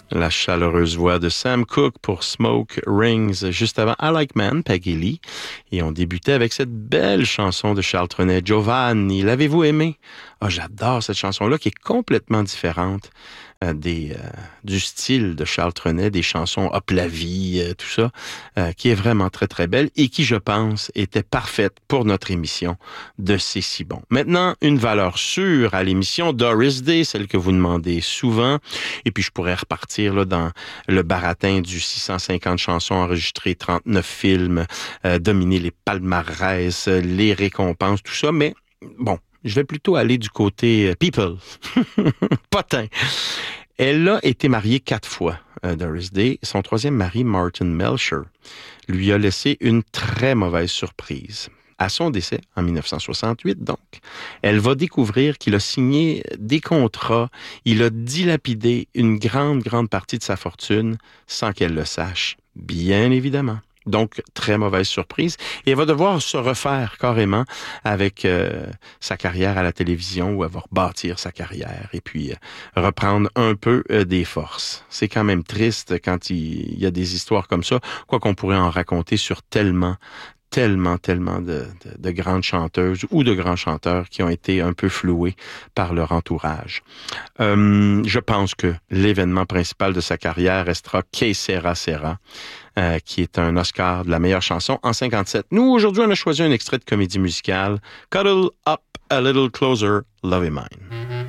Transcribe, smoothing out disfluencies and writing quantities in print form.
La chaleureuse voix de Sam Cooke pour Smoke Rings, juste avant I Like Man, Peggy Lee. Et on débutait avec cette belle chanson de Charles Trenet, Giovanni. L'avez-vous aimé? Ah, j'adore cette chanson-là qui est complètement différente du style de Charles Trenet, des chansons Hop la vie, tout ça, qui est vraiment très, très belle et qui, je pense, était parfaite pour notre émission de C'est si bon. Maintenant, une valeur sûre à l'émission Doris Day, celle que vous demandez souvent. Et puis, je pourrais repartir là, dans le baratin du 650 chansons enregistrées, 39 films, dominer les palmarès, les récompenses, tout ça. Mais bon, je vais plutôt aller du côté people, potin. Elle a été mariée 4 fois, Doris Day. Son troisième mari, Martin Melcher, lui a laissé une très mauvaise surprise. À son décès, en 1968 donc, elle va découvrir qu'il a signé des contrats, il a dilapidé une grande, grande partie de sa fortune sans qu'elle le sache, bien évidemment. Donc, très mauvaise surprise. Et elle va devoir se refaire carrément avec sa carrière à la télévision ou elle va rebâtir sa carrière et puis reprendre un peu des forces. C'est quand même triste quand il y a des histoires comme ça, quoi qu'on pourrait en raconter sur tellement de grandes chanteuses ou de grands chanteurs qui ont été un peu floués par leur entourage. Je pense que l'événement principal de sa carrière restera Que Sera Sera, qui est un Oscar de la meilleure chanson en 57. Nous, aujourd'hui, on a choisi un extrait de comédie musicale, Cuddle Up a Little Closer, Love Is Mine.